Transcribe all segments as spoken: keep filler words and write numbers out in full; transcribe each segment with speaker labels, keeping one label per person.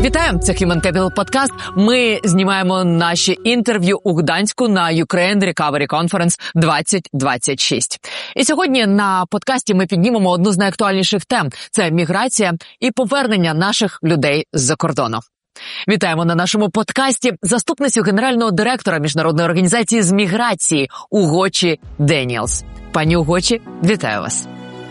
Speaker 1: Вітаю, це Human Capital Podcast. Ми знімаємо наші інтерв'ю у Гданську на Ukraine Recovery Conference двадцять двадцять шість. І сьогодні на подкасті ми піднімемо одну з найактуальніших тем – це міграція і повернення наших людей з-за кордону. Вітаємо на нашому подкасті заступницю генерального директора Міжнародної організації з міграції Угочі Деніелс. Пані Угочі, вітаю вас.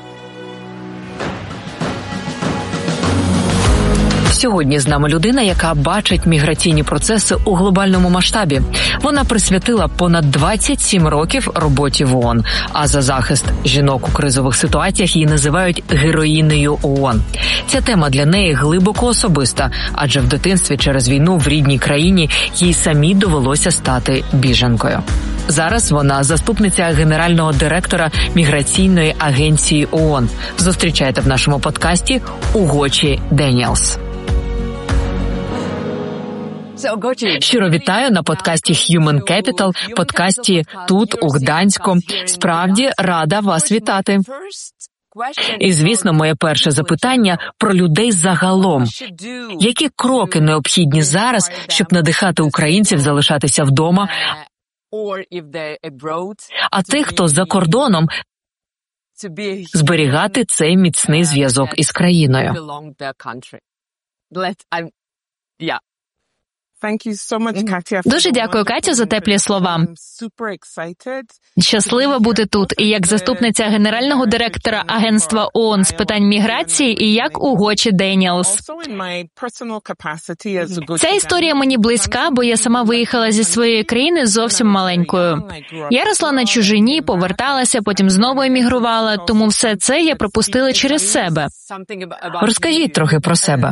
Speaker 1: Сьогодні з нами людина, яка бачить міграційні процеси у глобальному масштабі. Вона присвятила понад двадцять сім років роботі в ООН, а за захист жінок у кризових ситуаціях її називають героїнею ООН. Ця тема для неї глибоко особиста, адже в дитинстві через війну в рідній країні їй самій довелося стати біженкою. Зараз вона заступниця генерального директора Міграційної агенції ООН. Зустрічайте в нашому подкасті Угочі Деніелс. Щиро вітаю на подкасті Human Capital, подкасті тут, у Гданську. Справді рада вас вітати. І, звісно, моє перше запитання про людей загалом. Які кроки необхідні зараз, щоб надихати українців залишатися вдома, а тих, хто за кордоном, зберігати цей міцний зв'язок із країною?
Speaker 2: Дуже дякую, Катю, за теплі слова. Щаслива бути тут і як заступниця генерального директора Агентства ООН з питань міграції і як Угочі Деніелс. Ця історія мені близька, бо я сама виїхала зі своєї країни зовсім маленькою. Я росла на чужині, поверталася, потім знову емігрувала, тому все це я пропустила через себе.
Speaker 1: Розкажіть трохи про себе.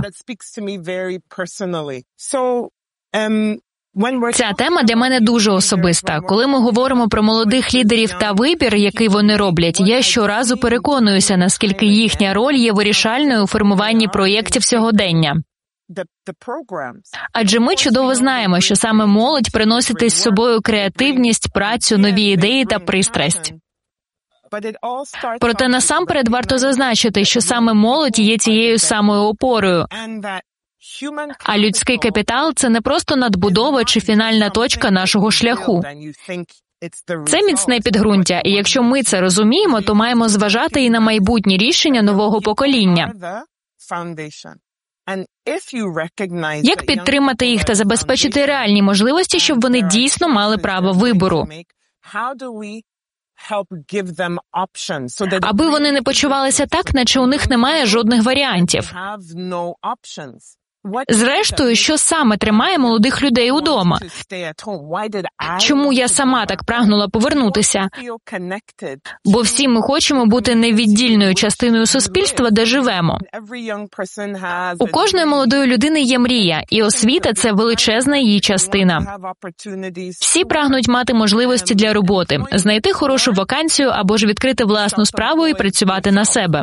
Speaker 2: Ця тема для мене дуже особиста. Коли ми говоримо про молодих лідерів та вибір, який вони роблять, я щоразу переконуюся, наскільки їхня роль є вирішальною у формуванні проєктів сьогодення. Адже ми чудово знаємо, що саме молодь приносить із собою креативність, працю, нові ідеї та пристрасть. Проте насамперед варто зазначити, що саме молодь є тією самою опорою. А людський капітал – це не просто надбудова чи фінальна точка нашого шляху. Це міцне підґрунтя, і якщо ми це розуміємо, то маємо зважати і на майбутні рішення нового покоління. Як підтримати їх та забезпечити реальні можливості, щоб вони дійсно мали право вибору? Аби вони не почувалися так, наче у них немає жодних варіантів. Зрештою, що саме тримає молодих людей удома? Чому я сама так прагнула повернутися? Бо всі ми хочемо бути невіддільною частиною суспільства, де живемо. У кожної молодої людини є мрія, і освіта – це величезна її частина. Всі прагнуть мати можливості для роботи, знайти хорошу вакансію або ж відкрити власну справу і працювати на себе.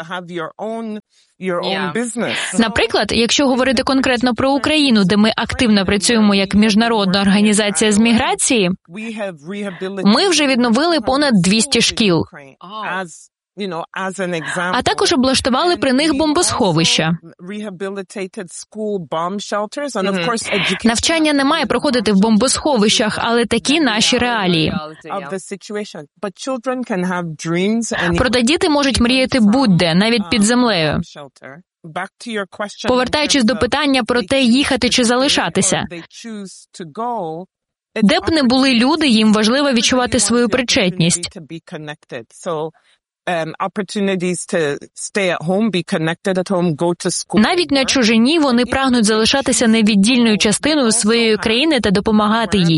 Speaker 2: Наприклад, якщо говорити конкретно про Україну, де ми активно працюємо як міжнародна організація з міграції, ми вже відновили понад двісті шкіл. А також облаштували при них бомбосховища. Навчання не має проходити в бомбосховищах, але такі наші реалії. Проте діти можуть мріяти будь-де, навіть під землею. Повертаючись до питання про те, їхати чи залишатися. Де б не були люди, їм важливо відчувати свою причетність. Навіть на чужині вони прагнуть залишатися невіддільною частиною своєї країни та допомагати їй.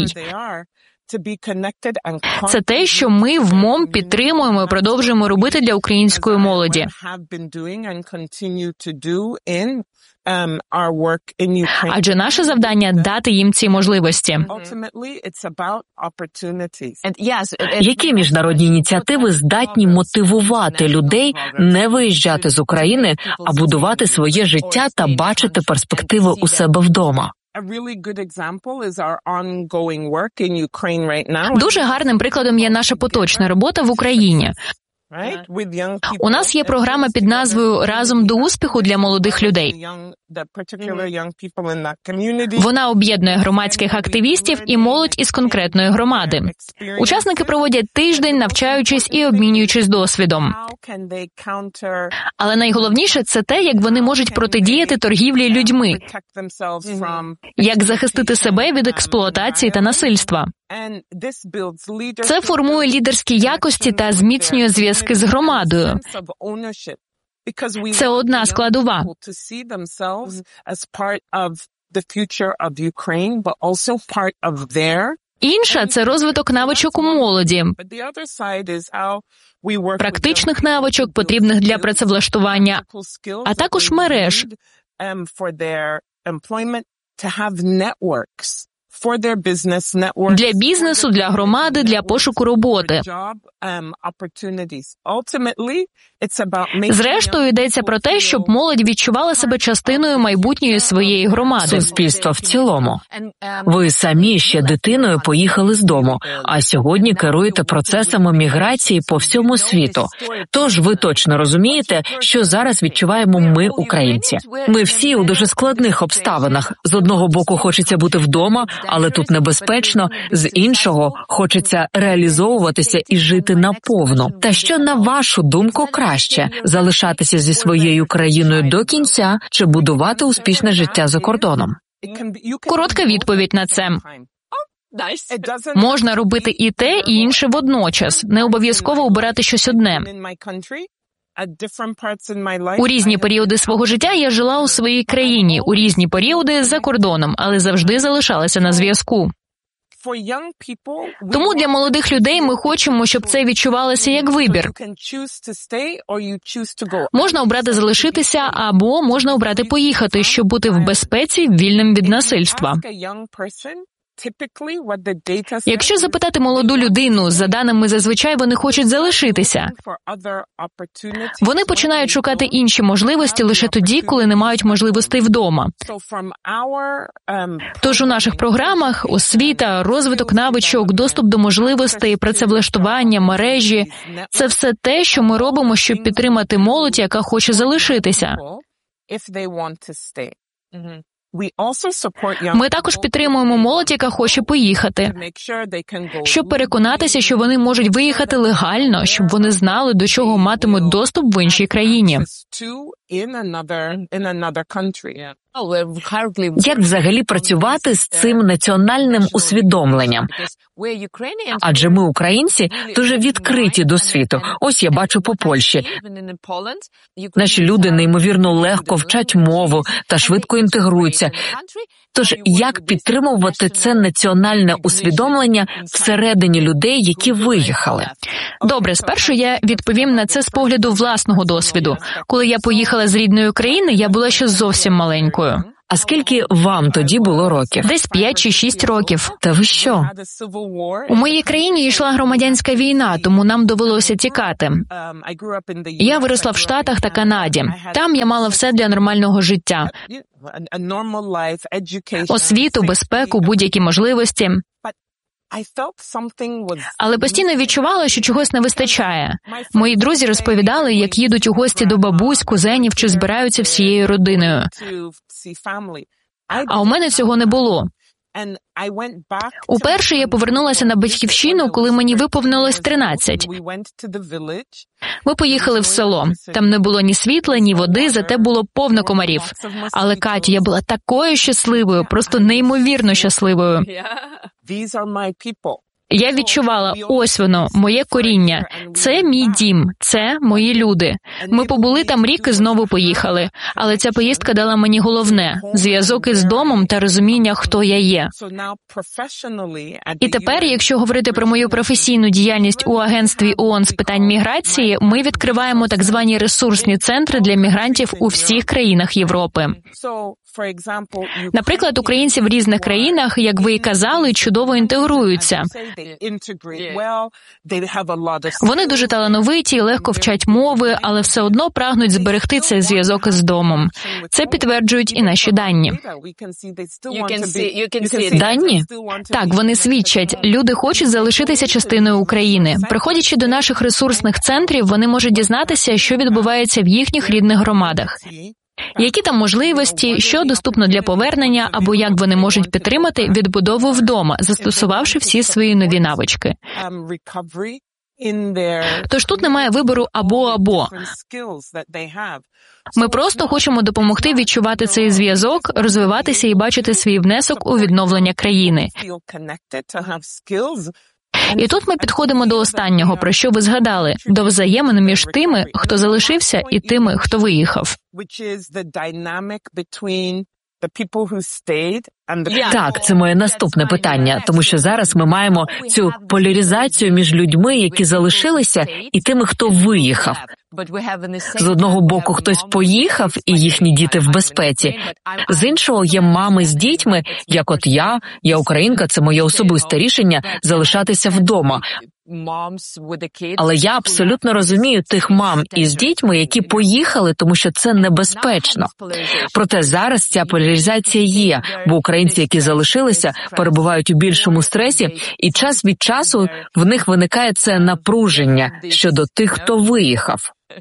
Speaker 2: Це те, що ми в МОМ підтримуємо і продовжуємо робити для української молоді. Адже наше завдання – дати їм ці можливості.
Speaker 1: Які міжнародні ініціативи здатні мотивувати людей не виїжджати з України, а будувати своє життя та бачити перспективи у себе вдома?
Speaker 2: Дуже гарним прикладом є наша поточна робота в Україні. У нас є програма під назвою «Разом до успіху» для молодих людей. Вона об'єднує громадських активістів і молодь із конкретної громади. Учасники проводять тиждень, навчаючись і обмінюючись досвідом. Але найголовніше – це те, як вони можуть протидіяти торгівлі людьми, як захистити себе від експлуатації та насильства. Це формує лідерські якості та зміцнює зв'язки з громадою. Це одна складова. Інша – це розвиток навичок у молоді, практичних навичок, потрібних для працевлаштування, а також мереж. Для бізнесу, для громади, для пошуку роботи. Зрештою, йдеться про те, щоб молодь відчувала себе частиною майбутньої своєї громади.
Speaker 1: Суспільства в цілому. Ви самі ще дитиною поїхали з дому, а сьогодні керуєте процесами міграції по всьому світу. Тож ви точно розумієте, що зараз відчуваємо ми, українці. Ми всі у дуже складних обставинах. З одного боку хочеться бути вдома, але тут небезпечно, з іншого хочеться реалізовуватися і жити наповну. Та що, на вашу думку, краще – залишатися зі своєю країною до кінця чи будувати успішне життя за кордоном?
Speaker 2: Коротка відповідь на це. Можна робити і те, і інше водночас. Не обов'язково обирати щось одне. У різні періоди свого життя я жила у своїй країні, у різні періоди за кордоном, але завжди залишалася на зв'язку. Тому для молодих людей ми хочемо, щоб це відчувалося як вибір. Можна обрати залишитися, або можна обрати поїхати, щоб бути в безпеці, вільним від насильства. Якщо запитати молоду людину, за даними зазвичай вони хочуть залишитися. Вони починають шукати інші можливості лише тоді, коли не мають можливостей вдома. Тож у наших програмах освіта, розвиток навичок, доступ до можливостей, працевлаштування, мережі – це все те, що ми робимо, щоб підтримати молодь, яка хоче залишитися. Ми також підтримуємо молодь, яка хоче поїхати, щоб переконатися, що вони можуть виїхати легально, щоб вони знали, до чого матимуть доступ в іншій країні.
Speaker 1: Як взагалі працювати з цим національним усвідомленням? Адже ми, українці, дуже відкриті до світу. Ось я бачу по Польщі. Наші люди неймовірно легко вчать мову та швидко інтегруються. Тож, як підтримувати це національне усвідомлення всередині людей, які виїхали?
Speaker 2: Добре, спершу я відповім на це з погляду власного досвіду. Коли я поїхала з рідної країни, я була ще зовсім маленькою.
Speaker 1: А скільки вам тоді було років?
Speaker 2: Десь п'ять чи шість років.
Speaker 1: Та ви що?
Speaker 2: У моїй країні йшла громадянська війна, тому нам довелося тікати. Я виросла в Штатах та Канаді. Там я мала все для нормального життя. Освіту, безпеку, будь-які можливості. Але постійно відчувала, що чогось не вистачає. Мої друзі розповідали, як їдуть у гості до бабусь, кузенів чи збираються всією родиною. А у мене цього не було. Уперше я повернулася на батьківщину, коли мені виповнилось тринадцять. Ми поїхали в село. Там не було ні світла, ні води, зате було повно комарів. Але, Катю, я була такою щасливою, просто неймовірно щасливою. Я відчувала, ось воно, моє коріння. Це мій дім, це мої люди. Ми побули там рік і знову поїхали. Але ця поїздка дала мені головне – зв'язок із домом та розуміння, хто я є. І тепер, якщо говорити про мою професійну діяльність у агентстві ООН з питань міграції, ми відкриваємо так звані ресурсні центри для мігрантів у всіх країнах Європи. Наприклад, українці в різних країнах, як ви і казали, чудово інтегруються. Вони дуже талановиті і легко вчать мови, але все одно прагнуть зберегти цей зв'язок із домом. Це підтверджують і наші дані.
Speaker 1: Дані?
Speaker 2: Так, вони свідчать. Люди хочуть залишитися частиною України. Приходячи до наших ресурсних центрів, вони можуть дізнатися, що відбувається в їхніх рідних громадах. Які там можливості, що доступно для повернення, або як вони можуть підтримати відбудову вдома, застосувавши всі свої нові навички. Тож тут немає вибору або-або. Ми просто хочемо допомогти відчувати цей зв'язок, розвиватися і бачити свій внесок у відновлення країни. І тут ми підходимо до останнього, про що ви згадали, до взаємин між тими, хто залишився, і тими, хто виїхав.
Speaker 1: Так, це моє наступне питання, тому що зараз ми маємо цю поляризацію між людьми, які залишилися, і тими, хто виїхав. З одного боку, хтось поїхав, і їхні діти в безпеці. З іншого, є мами з дітьми, як от я, я українка, це моє особисте рішення залишатися вдома. Але я абсолютно розумію тих мам із дітьми, які поїхали, тому що це небезпечно. Проте зараз ця поляризація є, бо українці, які залишилися, перебувають у більшому стресі, і час від часу в них виникає це напруження щодо тих, хто виїхав.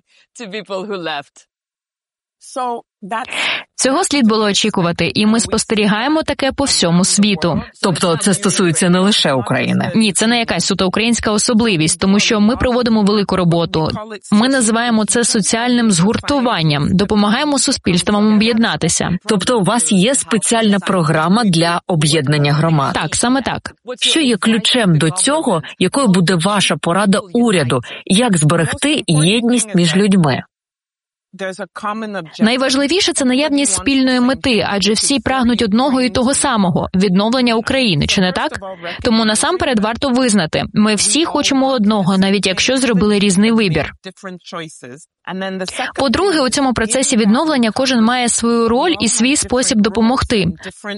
Speaker 2: Цього слід було очікувати, і ми спостерігаємо таке по всьому світу.
Speaker 1: Тобто це стосується не лише України?
Speaker 2: Ні, це не якась суто українська особливість, тому що ми проводимо велику роботу. Ми називаємо це соціальним згуртуванням, допомагаємо суспільствам об'єднатися.
Speaker 1: Тобто у вас є спеціальна програма для об'єднання громад?
Speaker 2: Так, саме так.
Speaker 1: Що є ключем до цього, якою буде ваша порада уряду, як зберегти єдність між людьми?
Speaker 2: Найважливіше – це наявність спільної мети, адже всі прагнуть одного і того самого – відновлення України, чи не так? Тому насамперед варто визнати, ми всі хочемо одного, навіть якщо зробили різний вибір. По-друге, у цьому процесі відновлення кожен має свою роль і свій спосіб допомогти.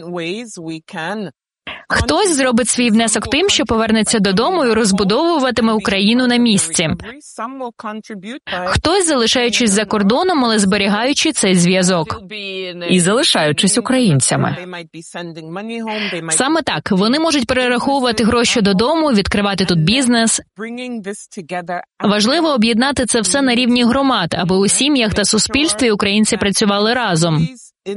Speaker 2: Хтось зробить свій внесок тим, що повернеться додому і розбудовуватиме Україну на місці. Хтось, залишаючись за кордоном, але зберігаючи цей зв'язок.
Speaker 1: І залишаючись українцями.
Speaker 2: Саме так. Вони можуть перераховувати гроші додому, відкривати тут бізнес. Важливо об'єднати це все на рівні громад, аби у сім'ях та суспільстві українці працювали разом.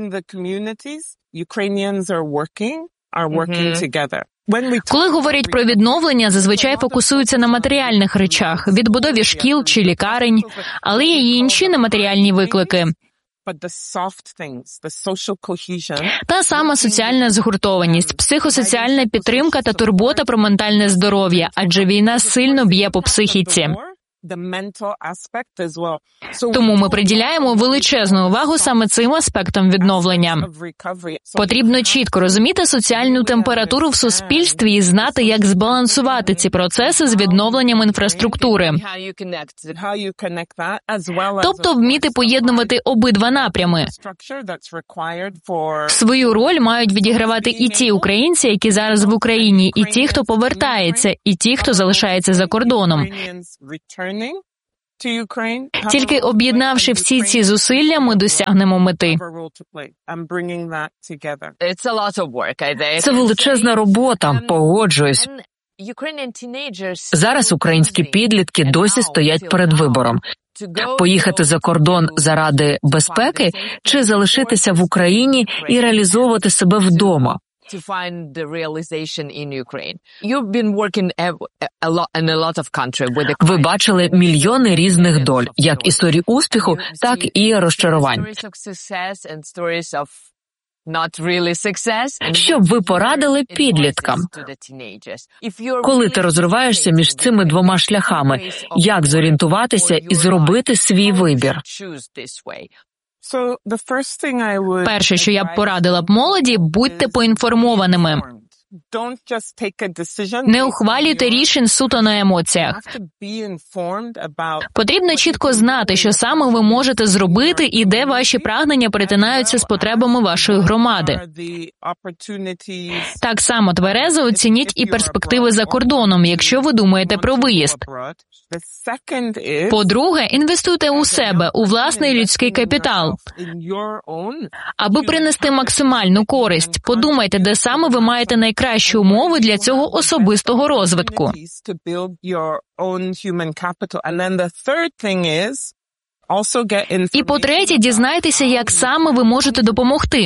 Speaker 2: Коли говорять про відновлення, зазвичай фокусуються на матеріальних речах – відбудові шкіл чи лікарень, але є й інші нематеріальні виклики. Та сама соціальна згуртованість, психосоціальна підтримка та турбота про ментальне здоров'я, адже війна сильно б'є по психіці. Тому ми приділяємо величезну увагу саме цим аспектам відновлення. Потрібно чітко розуміти соціальну температуру в суспільстві і знати, як збалансувати ці процеси з відновленням інфраструктури. Тобто вміти поєднувати обидва напрями. Свою роль мають відігравати і ті українці, які зараз в Україні, і ті, хто повертається, і ті, хто залишається за кордоном. Тільки об'єднавши всі ці зусилля, ми досягнемо мети.
Speaker 1: Це величезна робота, погоджуюсь. Зараз українські підлітки досі стоять перед вибором. Поїхати за кордон заради безпеки чи залишитися в Україні і реалізовувати себе вдома.
Speaker 3: to find the realization in Ukraine. You've been working a lot in a lot of countries with the
Speaker 1: Ви бачили мільйони різних доль, як історії успіху, так і розчарувань. Що б ви порадили підліткам? Коли ти розриваєшся між цими двома шляхами, як зорієнтуватися і зробити свій вибір?
Speaker 2: Перше, що я б порадила б молоді, будьте поінформованими. Не ухвалюйте рішень суто на емоціях. Потрібно чітко знати, що саме ви можете зробити і де ваші прагнення перетинаються з потребами вашої громади. Так само тверезо оцініть і перспективи за кордоном, якщо ви думаєте про виїзд. По-друге, інвестуйте у себе, у власний людський капітал. Аби принести максимальну користь, подумайте, де саме ви маєте найкращі умови для цього особистого розвитку. І по-третє, дізнайтеся, як саме ви можете допомогти.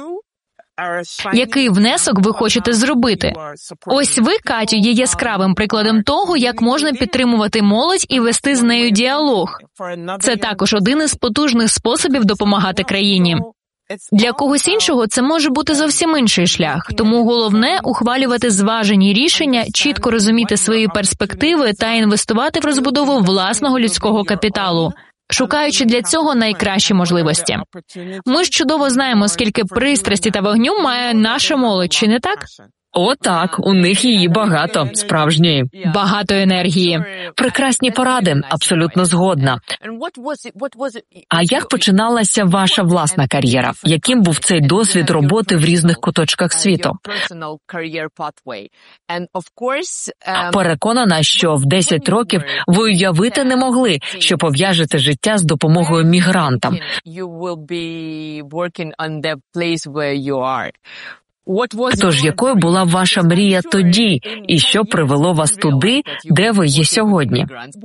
Speaker 2: Який внесок ви хочете зробити? Ось ви, Катю, є яскравим прикладом того, як можна підтримувати молодь і вести з нею діалог. Це також один із потужних способів допомагати країні. Для когось іншого це може бути зовсім інший шлях, тому головне – ухвалювати зважені рішення, чітко розуміти свої перспективи та інвестувати в розбудову власного людського капіталу, шукаючи для цього найкращі можливості. Ми ж чудово знаємо, скільки пристрасті та вогню має наша молодь, чи не так?
Speaker 1: О, так, у них її багато, справжньої.
Speaker 2: Багато енергії.
Speaker 1: Прекрасні поради, абсолютно згодна. А як починалася ваша власна кар'єра? Яким був цей досвід роботи в різних куточках світу? Переконана, що в десять років ви уявити не могли, що пов'яжете життя з допомогою мігрантам. Тож, якою була ваша мрія тоді, і що привело вас туди, де ви є сьогодні?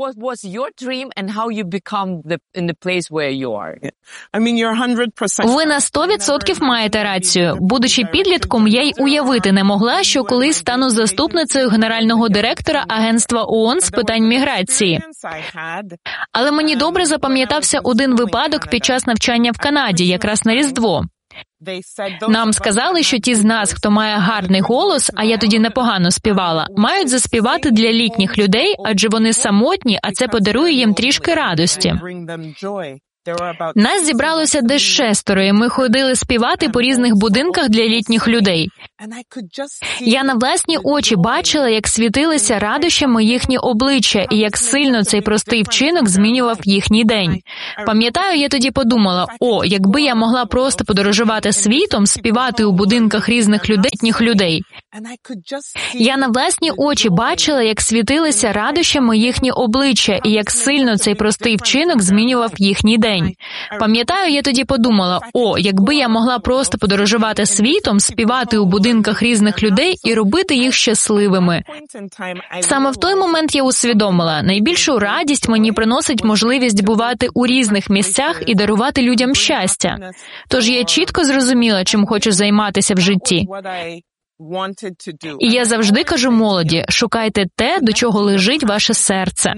Speaker 2: Ви на сто відсотків маєте рацію. Будучи підлітком, я й уявити не могла, що колись стану заступницею генерального директора Агентства ООН з питань міграції. Але мені добре запам'ятався один випадок під час навчання в Канаді, якраз на Різдво. Нам сказали, що ті з нас, хто має гарний голос, а я тоді непогано співала, мають заспівати для літніх людей, адже вони самотні, а це подарує їм трішки радості. Нас зібралося десь шестеро, і ми ходили співати по різних будинках для літніх людей. Я на власні очі бачила, як світилися радощами їхні обличчя і як сильно цей простий вчинок змінював їхній день. Пам'ятаю, я тоді подумала, о, якби я могла просто подорожувати світом, співати у будинках різних людей, літніх людей. Я на власні очі бачила, як світилися радощами їхні обличчя і як сильно цей простий вчинок змінював їхній день. Пам'ятаю, я тоді подумала, о, якби я могла просто подорожувати світом, співати у будинках різних людей і робити їх щасливими. Саме в той момент я усвідомила, найбільшу радість мені приносить можливість бувати у різних місцях і дарувати людям щастя. Тож я чітко зрозуміла, чим хочу займатися в житті. І я завжди кажу молоді, шукайте те, до чого лежить ваше серце.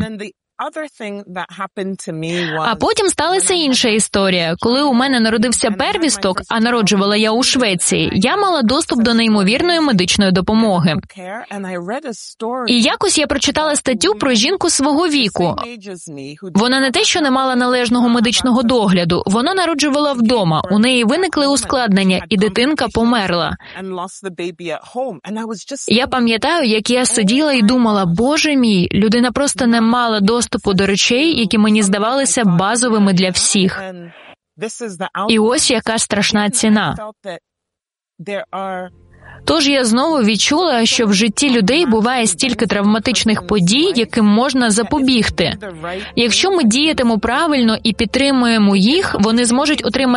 Speaker 2: А потім сталася інша історія. Коли у мене народився первісток, а народжувала я у Швеції, я мала доступ до неймовірної медичної допомоги. І якось я прочитала статтю про жінку свого віку. Вона не те, що не мала належного медичного догляду, вона народжувала вдома, у неї виникли ускладнення, і дитинка померла. Я пам'ятаю, як я сиділа і думала, боже мій, людина просто не мала доступу до речей, які мені здавалися базовими для всіх. І ось яка страшна ціна. Тож я знову відчула, що в житті людей буває стільки травматичних подій, яким можна запобігти. Якщо ми діятимемо правильно і підтримуємо їх, вони зможуть отримати